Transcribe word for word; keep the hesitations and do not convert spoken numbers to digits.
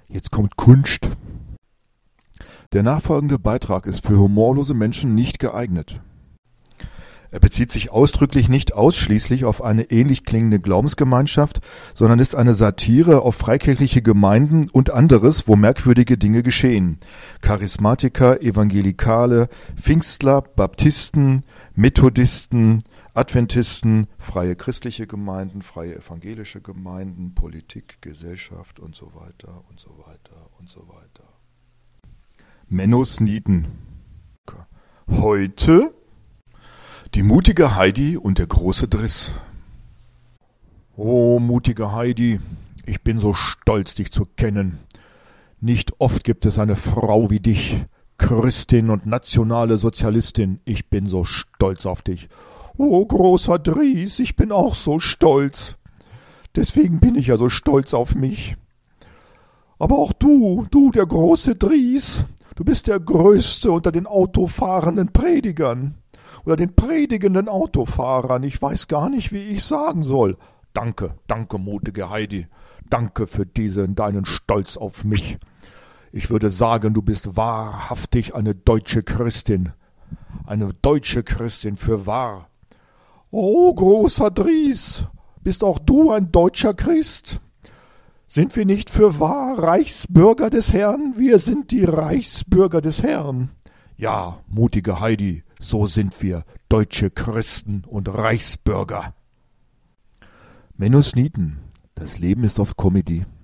Jetzt kommt Kunst. Der nachfolgende Beitrag ist für humorlose Menschen nicht geeignet. Er bezieht sich ausdrücklich nicht ausschließlich auf eine ähnlich klingende Glaubensgemeinschaft, sondern ist eine Satire auf freikirchliche Gemeinden und anderes, wo merkwürdige Dinge geschehen. Charismatiker, Evangelikale, Pfingstler, Baptisten, Methodisten, Adventisten, freie christliche Gemeinden, freie evangelische Gemeinden, Politik, Gesellschaft und so weiter und so weiter und so weiter. Menno Sneeden. Heute die mutige Heidi und der große Driss. Oh, mutige Heidi, ich bin so stolz, dich zu kennen. Nicht oft gibt es eine Frau wie dich, Christin und nationale Sozialistin. Ich bin so stolz auf dich. Oh, großer Dries, ich bin auch so stolz. Deswegen bin ich ja so stolz auf mich. Aber auch du, du, der große Dries, du bist der Größte unter den autofahrenden Predigern. Oder den predigenden Autofahrern. Ich weiß gar nicht, wie ich sagen soll. Danke, danke, mutige Heidi. Danke für diesen, deinen Stolz auf mich. Ich würde sagen, du bist wahrhaftig eine deutsche Christin. Eine deutsche Christin für wahr. Oh, großer Dries, bist auch du ein deutscher Christ? Sind wir nicht für wahr Reichsbürger des Herrn? Wir sind die Reichsbürger des Herrn. Ja, mutige Heidi, so sind wir, deutsche Christen und Reichsbürger. Menno Sneeden, das Leben ist oft Comedy.